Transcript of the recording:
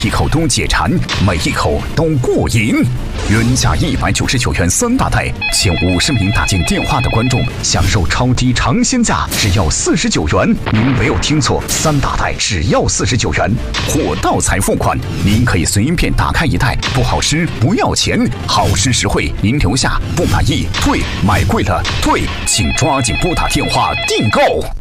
一口都解馋，每一口都过瘾。原价199元3大袋，前50名打进电话的观众享受超低尝鲜价，只要49元。您没有听错，3大袋只要49元，货到才付款。您可以随便打开一袋，不好吃不要钱，好吃实惠。您留下，不满意退，买贵了退，请抓紧拨打电话订购。